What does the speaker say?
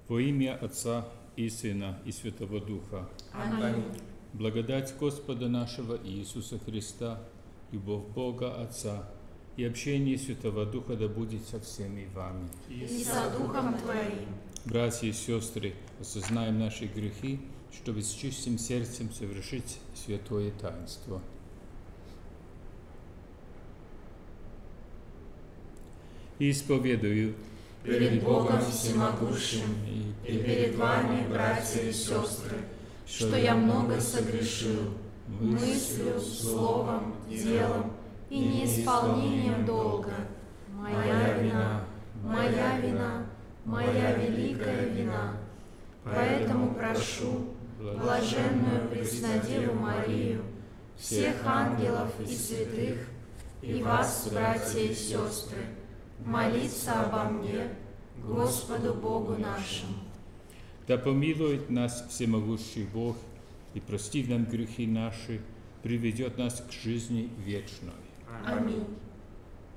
Во имя Отца и Сына и Святого Духа. Аминь. Благодать Господа нашего Иисуса Христа, любовь Бога Отца и общение Святого Духа да будет со всеми вами. И со Духом Твоим. Братья и сестры, осознаем наши грехи, чтобы с чистым сердцем совершить святое таинство. И исповедую Перед Богом Всемогущим и перед вами, братья и сестры, что я много согрешил мыслью, словом, делом и неисполнением долга. Моя вина, моя вина, моя великая вина. Поэтому прошу блаженную Преснодеву Марию, всех ангелов и святых, и вас, братья и сестры, молиться обо мне, Господу Богу нашему. Да помилует нас всемогущий Бог и, простив нам грехи наши, приведет нас к жизни вечной. Аминь.